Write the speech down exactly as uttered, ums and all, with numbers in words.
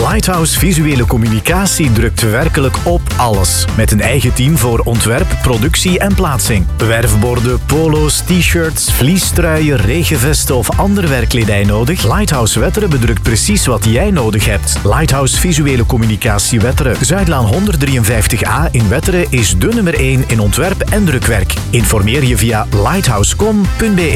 Lighthouse Visuele Communicatie drukt werkelijk op alles. Met een eigen team voor ontwerp, productie en plaatsing. Werfborden, polo's, t-shirts, vliestruien, regenvesten of ander werkkledij nodig? Lighthouse Wetteren bedrukt precies wat jij nodig hebt. Lighthouse Visuele Communicatie Wetteren. Zuidlaan honderddrieënvijftig A in Wetteren is de nummer één in ontwerp en drukwerk. Informeer je via lighthouse punt com punt be.